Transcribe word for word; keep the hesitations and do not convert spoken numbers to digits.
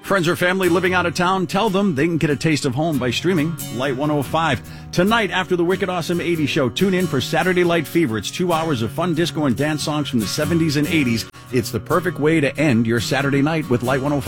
Friends or family living out of town, tell them they can get a taste of home by streaming Light one oh five. Tonight, after the Wicked Awesome eighties show, tune in for Saturday Light Fever. It's two hours of fun disco and dance songs from the seventies and eighties. It's the perfect way to end your Saturday night with Light one oh five.